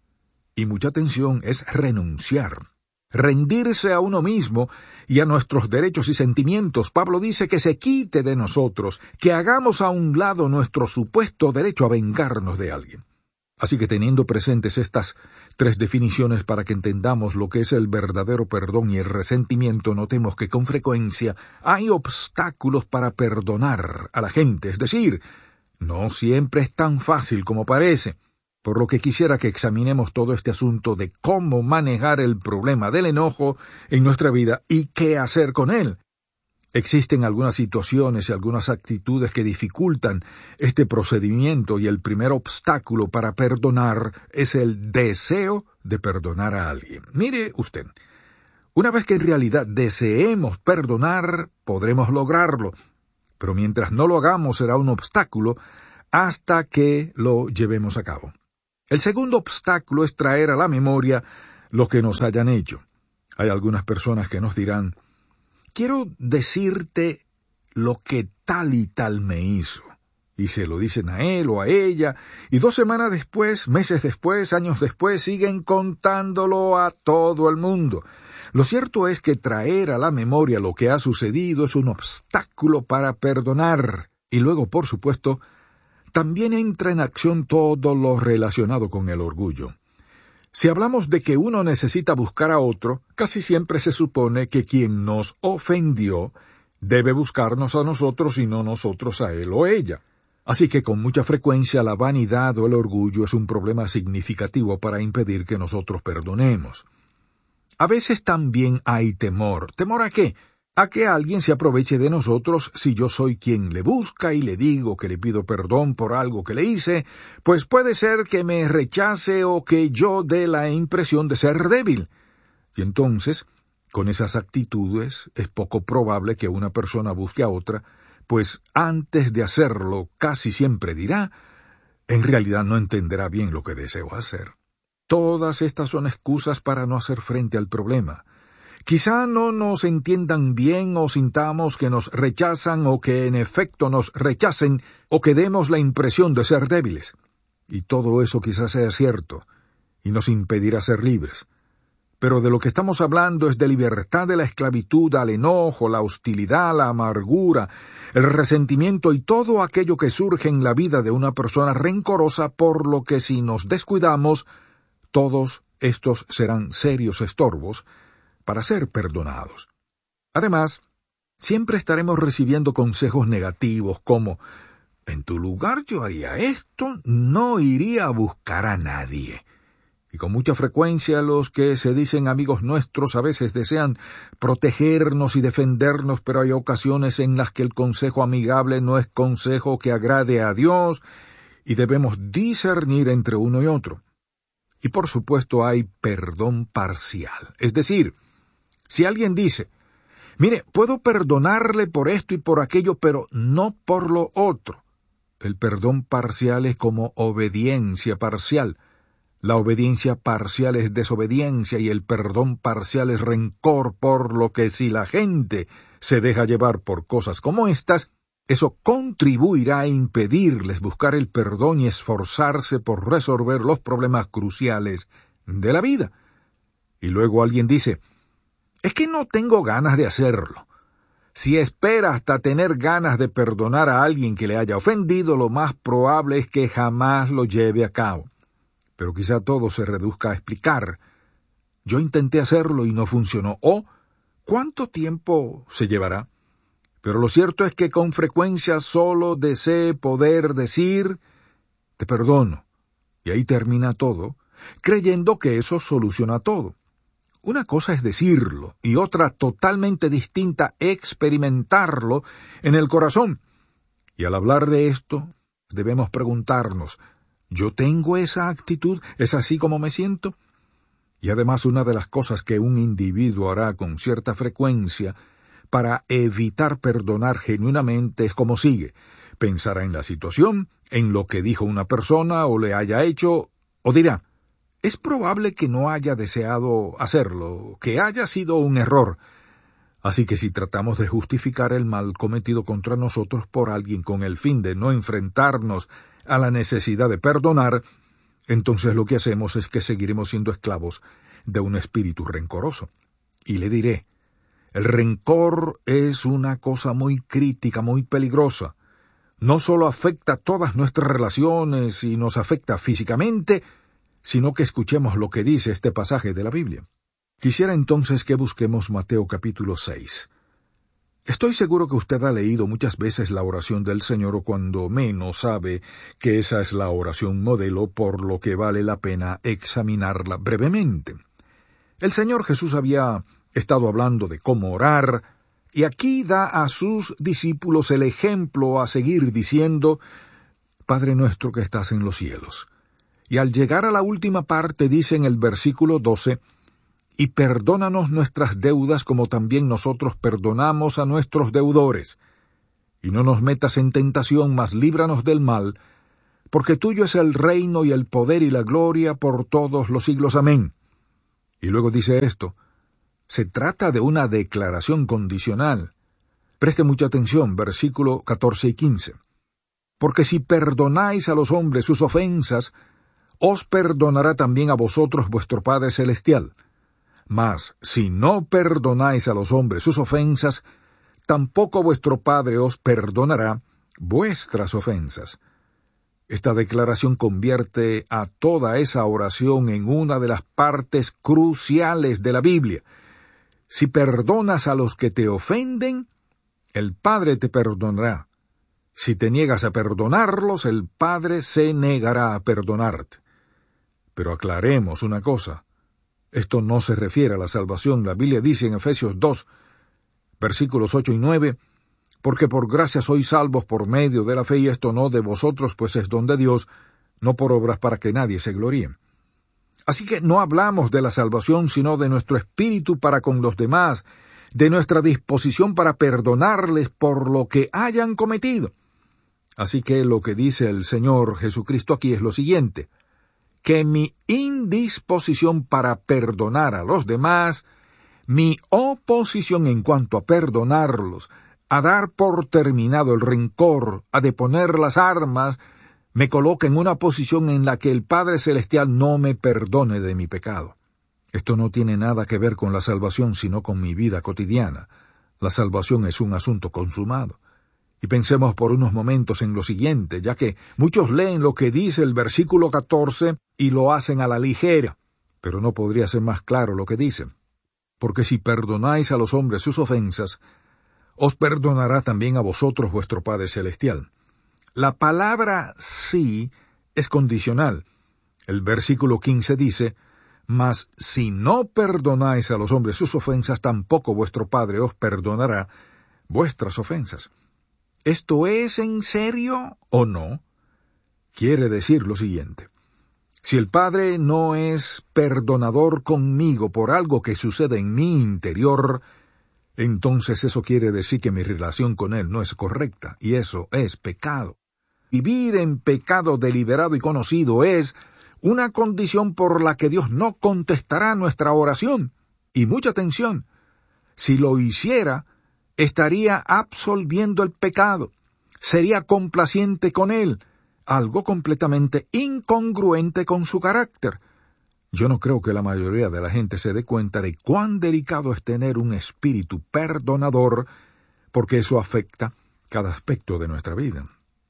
Y mucha atención, es renunciar, rendirse a uno mismo y a nuestros derechos y sentimientos. Pablo dice que se quite de nosotros, que hagamos a un lado nuestro supuesto derecho a vengarnos de alguien. Así que teniendo presentes estas 3 definiciones para que entendamos lo que es el verdadero perdón y el resentimiento, notemos que con frecuencia hay obstáculos para perdonar a la gente, es decir, no siempre es tan fácil como parece, por lo que quisiera que examinemos todo este asunto de cómo manejar el problema del enojo en nuestra vida y qué hacer con él. Existen algunas situaciones y algunas actitudes que dificultan este procedimiento y el primer obstáculo para perdonar es el deseo de perdonar a alguien. Mire usted, una vez que en realidad deseemos perdonar, podremos lograrlo, pero mientras no lo hagamos será un obstáculo hasta que lo llevemos a cabo. El segundo obstáculo es traer a la memoria lo que nos hayan hecho. Hay algunas personas que nos dirán, quiero decirte lo que tal y tal me hizo. Y se lo dicen a él o a ella, y 2 semanas después, meses después, años después, siguen contándolo a todo el mundo. Lo cierto es que traer a la memoria lo que ha sucedido es un obstáculo para perdonar. Y luego, por supuesto, también entra en acción todo lo relacionado con el orgullo. Si hablamos de que uno necesita buscar a otro, casi siempre se supone que quien nos ofendió debe buscarnos a nosotros y no nosotros a él o ella. Así que con mucha frecuencia la vanidad o el orgullo es un problema significativo para impedir que nosotros perdonemos. A veces también hay temor. ¿Temor a qué? A que alguien se aproveche de nosotros si yo soy quien le busca y le digo que le pido perdón por algo que le hice, pues puede ser que me rechace o que yo dé la impresión de ser débil. Y entonces, con esas actitudes, es poco probable que una persona busque a otra, pues antes de hacerlo casi siempre dirá, en realidad no entenderá bien lo que deseo hacer. Todas estas son excusas para no hacer frente al problema. Quizá no nos entiendan bien o sintamos que nos rechazan o que en efecto nos rechacen o que demos la impresión de ser débiles. Y todo eso quizás sea cierto y nos impedirá ser libres. Pero de lo que estamos hablando es de libertad de la esclavitud al enojo, la hostilidad, la amargura, el resentimiento y todo aquello que surge en la vida de una persona rencorosa, por lo que si nos descuidamos, todos estos serán serios estorbos para ser perdonados. Además, siempre estaremos recibiendo consejos negativos como, en tu lugar yo haría esto, no iría a buscar a nadie. Y con mucha frecuencia los que se dicen amigos nuestros a veces desean protegernos y defendernos, pero hay ocasiones en las que el consejo amigable no es consejo que agrade a Dios y debemos discernir entre uno y otro. Y por supuesto hay perdón parcial, es decir, si alguien dice, mire, puedo perdonarle por esto y por aquello, pero no por lo otro. El perdón parcial es como obediencia parcial. La obediencia parcial es desobediencia y el perdón parcial es rencor, por lo que si la gente se deja llevar por cosas como estas, eso contribuirá a impedirles buscar el perdón y esforzarse por resolver los problemas cruciales de la vida. Y luego alguien dice, es que no tengo ganas de hacerlo. Si espera hasta tener ganas de perdonar a alguien que le haya ofendido, lo más probable es que jamás lo lleve a cabo. Pero quizá todo se reduzca a explicar. Yo intenté hacerlo y no funcionó. O, ¿cuánto tiempo se llevará? Pero lo cierto es que con frecuencia solo desee poder decir, te perdono. Y ahí termina todo, creyendo que eso soluciona todo. Una cosa es decirlo y otra totalmente distinta experimentarlo en el corazón. Y al hablar de esto, debemos preguntarnos, ¿yo tengo esa actitud? ¿Es así como me siento? Y además una de las cosas que un individuo hará con cierta frecuencia para evitar perdonar genuinamente es como sigue. Pensará en la situación, en lo que dijo una persona o le haya hecho, o dirá, es probable que no haya deseado hacerlo, que haya sido un error. Así que si tratamos de justificar el mal cometido contra nosotros por alguien con el fin de no enfrentarnos a la necesidad de perdonar, entonces lo que hacemos es que seguiremos siendo esclavos de un espíritu rencoroso. Y le diré, el rencor es una cosa muy crítica, muy peligrosa. No solo afecta todas nuestras relaciones y nos afecta físicamente, sino que escuchemos lo que dice este pasaje de la Biblia. Quisiera entonces que busquemos Mateo capítulo 6. Estoy seguro que usted ha leído muchas veces la oración del Señor o cuando menos sabe que esa es la oración modelo, por lo que vale la pena examinarla brevemente. El Señor Jesús había estado hablando de cómo orar, Y aquí da a sus discípulos el ejemplo a seguir diciendo, Padre nuestro que estás en los cielos. Y al llegar a la última parte dice en el versículo 12, y perdónanos nuestras deudas como también nosotros perdonamos a nuestros deudores. Y no nos metas en tentación, mas líbranos del mal, porque tuyo es el reino y el poder y la gloria por todos los siglos. Amén. Y luego dice esto, se trata de una declaración condicional. Preste mucha atención, versículo 14 y 15. Porque si perdonáis a los hombres sus ofensas, os perdonará también a vosotros vuestro Padre Celestial. Mas si no perdonáis a los hombres sus ofensas, tampoco vuestro Padre os perdonará vuestras ofensas. Esta declaración convierte a toda esa oración en una de las partes cruciales de la Biblia. Si perdonas a los que te ofenden, el Padre te perdonará. Si te niegas a perdonarlos, el Padre se negará a perdonarte. Pero aclaremos una cosa. Esto no se refiere a la salvación. La Biblia dice en Efesios 2, versículos 8 y 9, porque por gracia sois salvos por medio de la fe, y esto no de vosotros, pues es don de Dios, no por obras para que nadie se gloríe. Así que no hablamos de la salvación, sino de nuestro espíritu para con los demás, de nuestra disposición para perdonarles por lo que hayan cometido. Así que lo que dice el Señor Jesucristo aquí es lo siguiente, que mi indisposición para perdonar a los demás, mi oposición en cuanto a perdonarlos, a dar por terminado el rencor, a deponer las armas, me coloca en una posición en la que el Padre Celestial no me perdone de mi pecado. Esto no tiene nada que ver con la salvación, sino con mi vida cotidiana. La salvación es un asunto consumado. Y pensemos por unos momentos en lo siguiente, ya que muchos leen lo que dice el versículo 14 y lo hacen a la ligera, pero no podría ser más claro lo que dice. Porque si perdonáis a los hombres sus ofensas, os perdonará también a vosotros vuestro Padre Celestial. La palabra sí es condicional. El versículo 15 dice, mas si no perdonáis a los hombres sus ofensas, tampoco vuestro Padre os perdonará vuestras ofensas. ¿Esto es en serio o no? Quiere decir lo siguiente. Si el Padre no es perdonador conmigo por algo que sucede en mi interior, entonces eso quiere decir que mi relación con Él no es correcta, y eso es pecado. Vivir en pecado deliberado y conocido es una condición por la que Dios no contestará nuestra oración. Y mucha atención, si lo hiciera, estaría absolviendo el pecado, sería complaciente con él, algo completamente incongruente con su carácter. Yo no creo que la mayoría de la gente se dé cuenta de cuán delicado es tener un espíritu perdonador, porque eso afecta cada aspecto de nuestra vida.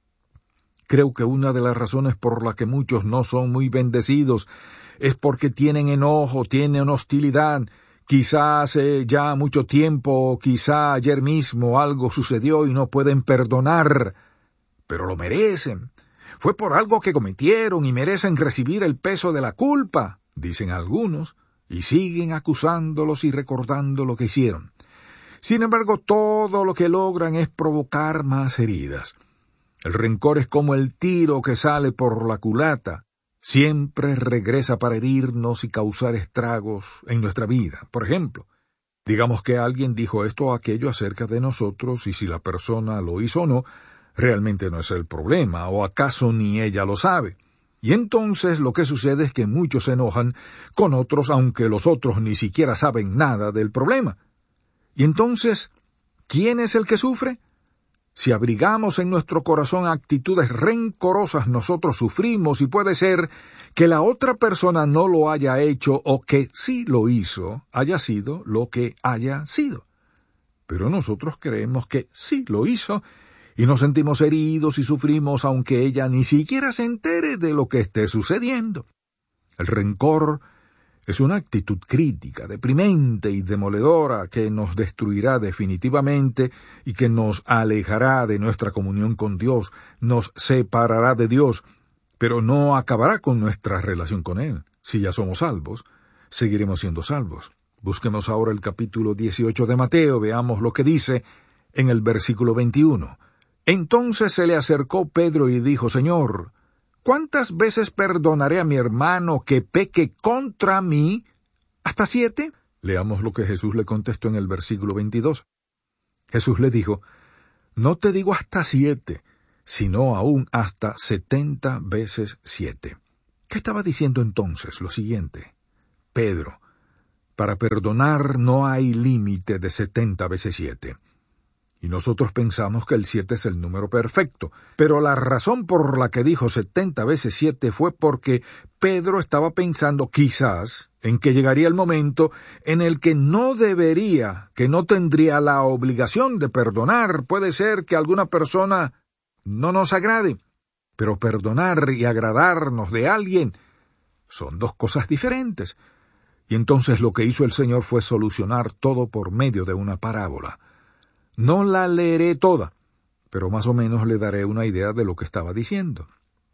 Creo que una de las razones por la que muchos no son muy bendecidos es porque tienen enojo, tienen hostilidad. Quizá hace ya mucho tiempo, quizá ayer mismo algo sucedió y no pueden perdonar, pero lo merecen. Fue por algo que cometieron y merecen recibir el peso de la culpa, dicen algunos, y siguen acusándolos y recordando lo que hicieron. Sin embargo, todo lo que logran es provocar más heridas. El rencor es como el tiro que sale por la culata. Siempre regresa para herirnos y causar estragos en nuestra vida. Por ejemplo, digamos que alguien dijo esto o aquello acerca de nosotros, y si la persona lo hizo o no, realmente no es el problema, o acaso ni ella lo sabe. Y entonces lo que sucede es que muchos se enojan con otros, aunque los otros ni siquiera saben nada del problema. Y entonces, ¿quién es el que sufre? Si abrigamos en nuestro corazón actitudes rencorosas, nosotros sufrimos, y puede ser que la otra persona no lo haya hecho o que sí lo hizo, haya sido lo que haya sido. Pero nosotros creemos que sí lo hizo y nos sentimos heridos y sufrimos aunque ella ni siquiera se entere de lo que esté sucediendo. El rencor es una actitud crítica, deprimente y demoledora que nos destruirá definitivamente y que nos alejará de nuestra comunión con Dios, nos separará de Dios, pero no acabará con nuestra relación con Él. Si ya somos salvos, seguiremos siendo salvos. Busquemos ahora el capítulo 18 de Mateo, veamos lo que dice en el versículo 21. Entonces se le acercó Pedro y dijo, Señor, ¿cuántas veces perdonaré a mi hermano que peque contra mí? ¿Hasta 7? Leamos lo que Jesús le contestó en el versículo 22. Jesús le dijo, no te digo hasta 7, sino aún hasta 70 veces 7. ¿Qué estaba diciendo entonces? Lo siguiente. Pedro, para perdonar no hay límite de 70 veces 7. Y nosotros pensamos que el 7 es el número perfecto, pero la razón por la que dijo 70 veces 7 fue porque Pedro estaba pensando quizás en que llegaría el momento en el que no tendría la obligación de perdonar. Puede ser que alguna persona no nos agrade, pero perdonar y agradarnos de alguien son dos cosas diferentes. Y entonces lo que hizo el Señor fue solucionar todo por medio de una parábola. No la leeré toda, pero más o menos le daré una idea de lo que estaba diciendo.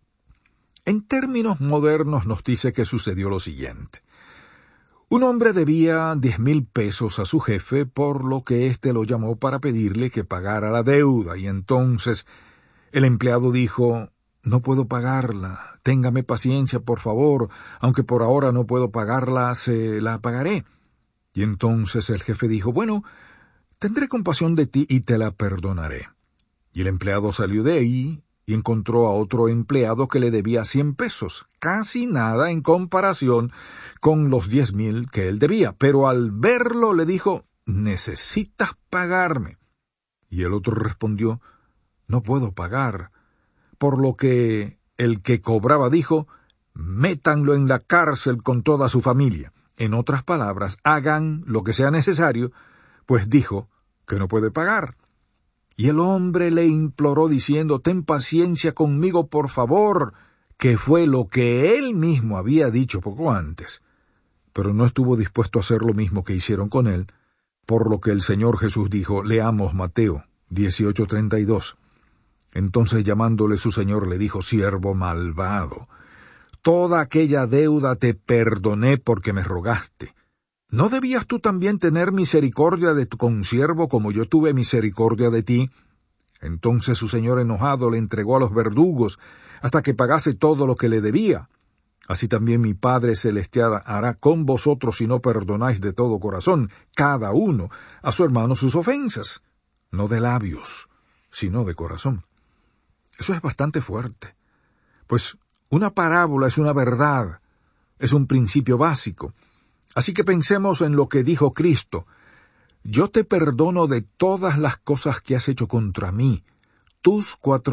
En términos modernos nos dice que sucedió lo siguiente. Un hombre debía 10,000 pesos a su jefe, por lo que éste lo llamó para pedirle que pagara la deuda, y entonces el empleado dijo, no puedo pagarla, téngame paciencia, por favor, aunque por ahora no puedo pagarla, se la pagaré. Y entonces el jefe dijo, bueno, tendré compasión de ti y te la perdonaré. Y el empleado salió de ahí y encontró a otro empleado que le debía 100 pesos, casi nada en comparación con los 10,000 que él debía. Pero al verlo le dijo, necesitas pagarme. Y el otro respondió, no puedo pagar. Por lo que el que cobraba dijo, métanlo en la cárcel con toda su familia. En otras palabras, hagan lo que sea necesario, pues dijo que no puede pagar. Y el hombre le imploró diciendo, ten paciencia conmigo, por favor, que fue lo que él mismo había dicho poco antes. Pero no estuvo dispuesto a hacer lo mismo que hicieron con él, por lo que el Señor Jesús dijo, leamos Mateo 18:32. Entonces llamándole su Señor le dijo, siervo malvado, toda aquella deuda te perdoné porque me rogaste. ¿No debías tú también tener misericordia de tu consiervo como yo tuve misericordia de ti? Entonces su señor enojado le entregó a los verdugos hasta que pagase todo lo que le debía. Así también mi Padre Celestial hará con vosotros si no perdonáis de todo corazón, cada uno, a su hermano sus ofensas, no de labios, sino de corazón. Eso es bastante fuerte, pues una parábola es una verdad, es un principio básico. Así que pensemos en lo que dijo Cristo. Yo te perdono de todas las cosas que has hecho contra mí, tus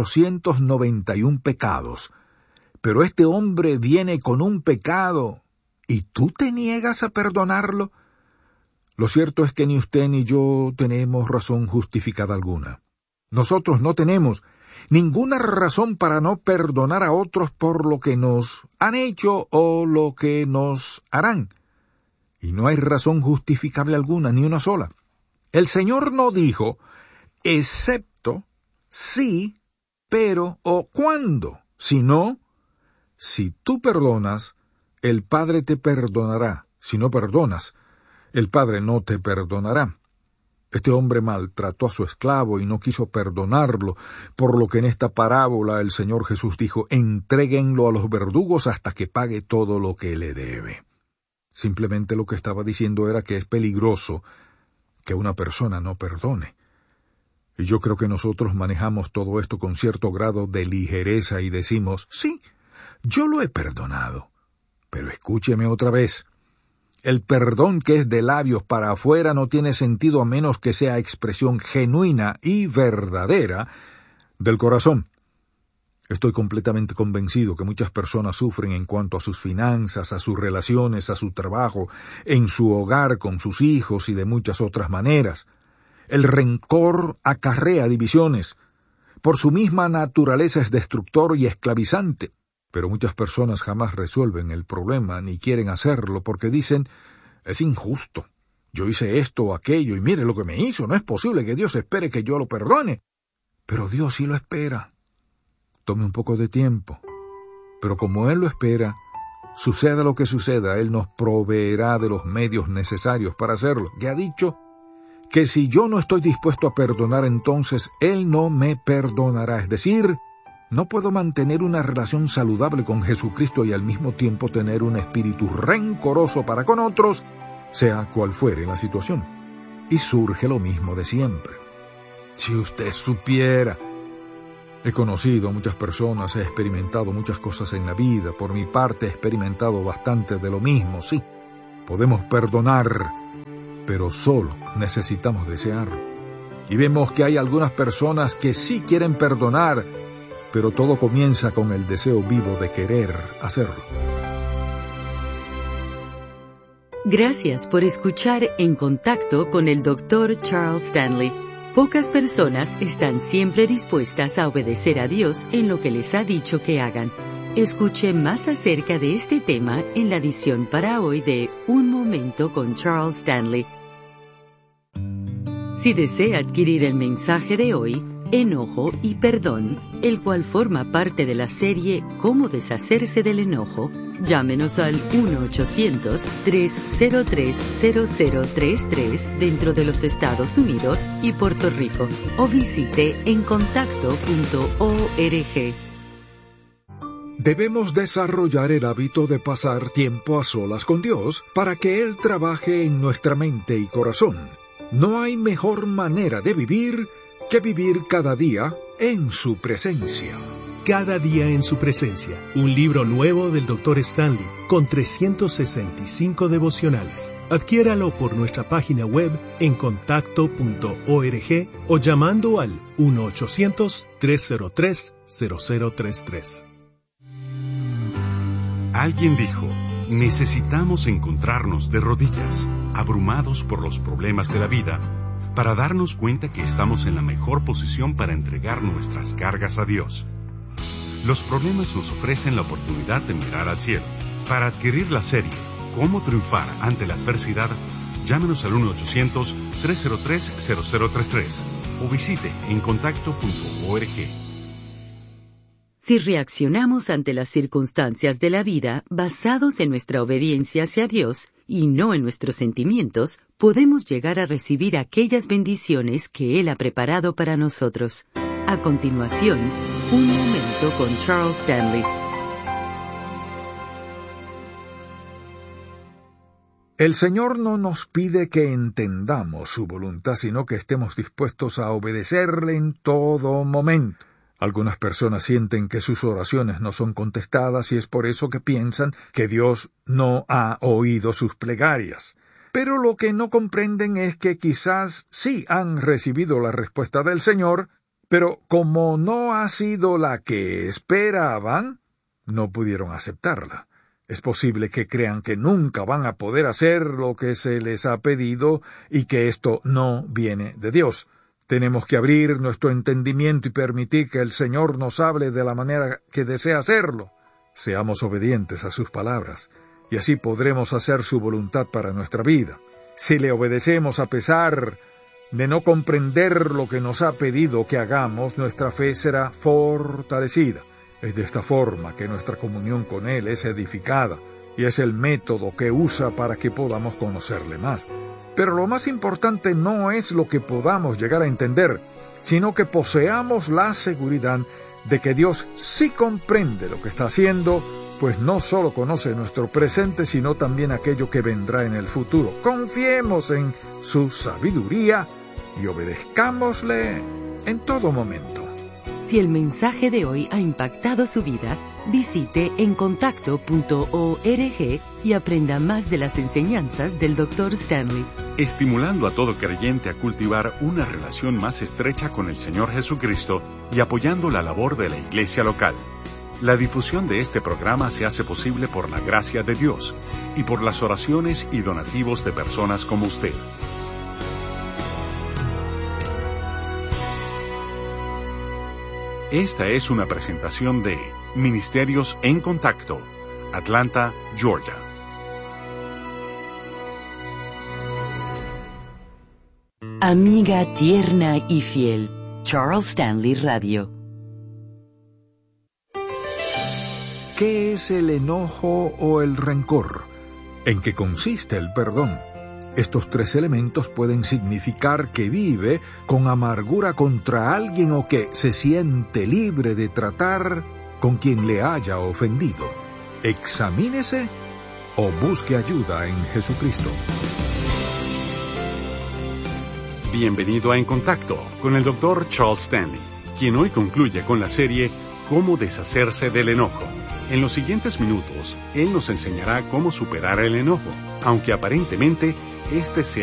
491 pecados. Pero este hombre viene con un pecado, ¿y tú te niegas a perdonarlo? Lo cierto es que ni usted ni yo tenemos razón justificada alguna. Nosotros no tenemos ninguna razón para no perdonar a otros por lo que nos han hecho o lo que nos harán. Y no hay razón justificable alguna, ni una sola. El Señor no dijo, excepto, sí, pero o cuándo, sino, si tú perdonas, el Padre te perdonará. Si no perdonas, el Padre no te perdonará. Este hombre maltrató a su esclavo y no quiso perdonarlo, por lo que en esta parábola el Señor Jesús dijo, entréguenlo a los verdugos hasta que pague todo lo que le debe. Simplemente lo que estaba diciendo era que es peligroso que una persona no perdone. Y yo creo que nosotros manejamos todo esto con cierto grado de ligereza y decimos, sí, yo lo he perdonado. Pero escúcheme otra vez. El perdón que es de labios para afuera no tiene sentido a menos que sea expresión genuina y verdadera del corazón. Estoy completamente convencido que muchas personas sufren en cuanto a sus finanzas, a sus relaciones, a su trabajo, en su hogar con sus hijos y de muchas otras maneras. El rencor acarrea divisiones. Por su misma naturaleza es destructor y esclavizante. Pero muchas personas jamás resuelven el problema ni quieren hacerlo porque dicen, es injusto. Yo hice esto o aquello y mire lo que me hizo. No es posible que Dios espere que yo lo perdone. Pero Dios sí lo espera. Tome un poco de tiempo, pero como Él lo espera, Suceda lo que suceda, Él nos proveerá de los medios necesarios para hacerlo. Que ha dicho que si yo no estoy dispuesto a perdonar, entonces Él no me perdonará. Es decir, no puedo mantener una relación saludable con Jesucristo y al mismo tiempo tener un espíritu rencoroso para con otros, sea cual fuere la situación. Y surge lo mismo de siempre. Si usted supiera. He conocido a muchas personas, he experimentado muchas cosas en la vida. Por mi parte he experimentado bastante de lo mismo, sí. Podemos perdonar, pero solo necesitamos desearlo. Y vemos que hay algunas personas que sí quieren perdonar, pero todo comienza con el deseo vivo de querer hacerlo. Gracias por escuchar En Contacto con el Dr. Charles Stanley. Pocas personas están siempre dispuestas a obedecer a Dios en lo que les ha dicho que hagan. Escuche más acerca de este tema en la edición para hoy de Un Momento con Charles Stanley. Si desea adquirir el mensaje de hoy, Enojo y Perdón, el cual forma parte de la serie Cómo deshacerse del enojo, llámenos al 1-800-303-0033 dentro de los Estados Unidos y Puerto Rico, o visite encontacto.org. Debemos desarrollar el hábito de pasar tiempo a solas con Dios para que Él trabaje en nuestra mente y corazón. No hay mejor manera de vivir que vivir cada día en su presencia. Cada día en su presencia, un libro nuevo del Dr. Stanley con 365 devocionales. Adquiéralo por nuestra página web en contacto.org o llamando al 1-800-303-0033. Alguien dijo, necesitamos encontrarnos de rodillas, abrumados por los problemas de la vida, para darnos cuenta que estamos en la mejor posición para entregar nuestras cargas a Dios. Los problemas nos ofrecen la oportunidad de mirar al cielo. Para adquirir la serie Cómo triunfar ante la adversidad, llámenos al 1-800-303-0033 o visite encontacto.org. Si reaccionamos ante las circunstancias de la vida basados en nuestra obediencia hacia Dios y no en nuestros sentimientos, podemos llegar a recibir aquellas bendiciones que Él ha preparado para nosotros. A continuación, Un Momento con Charles Stanley. El Señor no nos pide que entendamos su voluntad, sino que estemos dispuestos a obedecerle en todo momento. Algunas personas sienten que sus oraciones no son contestadas y es por eso que piensan que Dios no ha oído sus plegarias. Pero lo que no comprenden es que quizás sí han recibido la respuesta del Señor, pero como no ha sido la que esperaban, no pudieron aceptarla. Es posible que crean que nunca van a poder hacer lo que se les ha pedido y que esto no viene de Dios. Tenemos que abrir nuestro entendimiento y permitir que el Señor nos hable de la manera que desea hacerlo. Seamos obedientes a sus palabras, y así podremos hacer su voluntad para nuestra vida. Si le obedecemos a pesar de no comprender lo que nos ha pedido que hagamos, nuestra fe será fortalecida. Es de esta forma que nuestra comunión con Él es edificada, y es el método que usa para que podamos conocerle más. Pero lo más importante no es lo que podamos llegar a entender, sino que poseamos la seguridad de que Dios sí comprende lo que está haciendo, pues no solo conoce nuestro presente, sino también aquello que vendrá en el futuro. Confiemos en su sabiduría y obedezcámosle en todo momento. Si el mensaje de hoy ha impactado su vida, visite encontacto.org y aprenda más de las enseñanzas del Dr. Stanley. Estimulando a todo creyente a cultivar una relación más estrecha con el Señor Jesucristo y apoyando la labor de la iglesia local. La difusión de este programa se hace posible por la gracia de Dios y por las oraciones y donativos de personas como usted. Esta es una presentación de Ministerios en Contacto, Atlanta, Georgia. Amiga tierna y fiel, Charles Stanley Radio. ¿qué es el enojo o el rencor? ¿En qué consiste el perdón? Estos tres elementos pueden significar que vive con amargura contra alguien o que se siente libre de tratar con quien le haya ofendido. Examínese o busque ayuda en Jesucristo. Bienvenido a En Contacto con el Dr. Charles Stanley, quien hoy concluye con la serie Cómo deshacerse del enojo. En los siguientes minutos, él nos enseñará cómo superar el enojo, aunque aparentemente este sea